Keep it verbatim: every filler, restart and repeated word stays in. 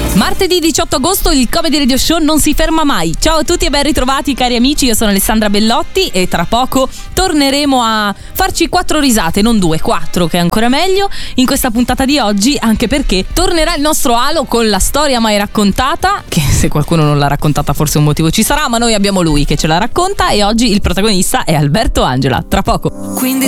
Martedì diciotto agosto il Comedy Radio Show non si ferma mai. Ciao a tutti e ben ritrovati cari amici, io sono Alessandra Bellotti e tra poco torneremo a farci quattro risate, non due, quattro, che è ancora meglio in questa puntata di oggi, anche perché tornerà il nostro Alo con la storia mai raccontata, che se qualcuno non l'ha raccontata forse un motivo ci sarà, ma noi abbiamo lui che ce la racconta e oggi il protagonista è Alberto Angela. Tra poco. Quindi